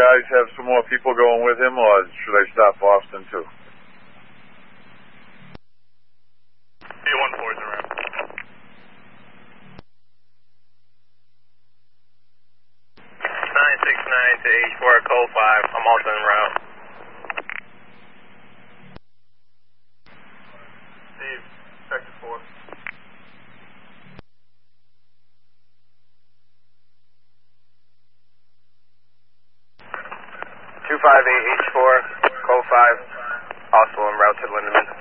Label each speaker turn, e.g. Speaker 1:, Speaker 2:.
Speaker 1: guys have some more people going with him, or should I stop Boston too?
Speaker 2: A14's around. 969 to H4 Code 5. I'm also en route. Steve, Sector 4. H4 Code 5. Also en route to Lindeman.